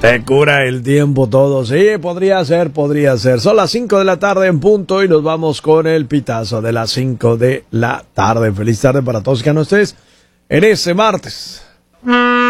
Te cura el tiempo todo. Sí, podría ser, podría ser. Son las 5 de la tarde en punto y nos vamos con el pitazo de las 5 de la tarde. Feliz tarde para todos que no estés en ese martes.